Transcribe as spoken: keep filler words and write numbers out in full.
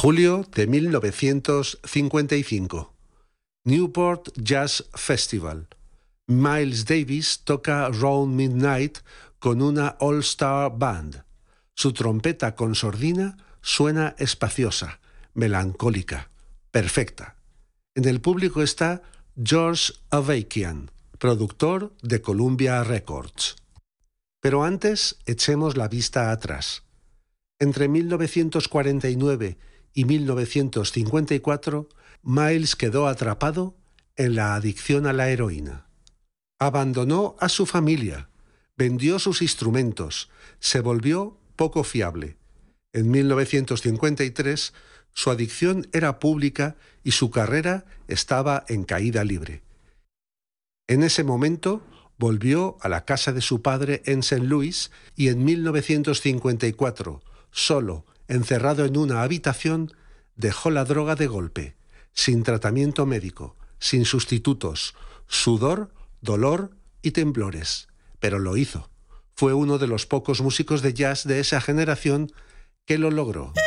Julio de mil novecientos cincuenta y cinco. Newport Jazz Festival. Miles Davis toca Round Midnight con una All-Star Band. Su trompeta con sordina suena espaciosa, melancólica, perfecta. En el público está George Avakian, productor de Columbia Records. Pero antes echemos la vista atrás. Entre mil novecientos cuarenta y nueve y mil novecientos cincuenta y cuatro, Miles quedó atrapado en la adicción a la heroína. Abandonó a su familia, vendió sus instrumentos, se volvió poco fiable. En mil novecientos cincuenta y tres, su adicción era pública y su carrera estaba en caída libre. En ese momento, volvió a la casa de su padre en Saint Louis y en mil novecientos cincuenta y cuatro, solo, encerrado en una habitación, dejó la droga de golpe, sin tratamiento médico, sin sustitutos, sudor, dolor y temblores. Pero lo hizo. Fue uno de los pocos músicos de jazz de esa generación que lo logró.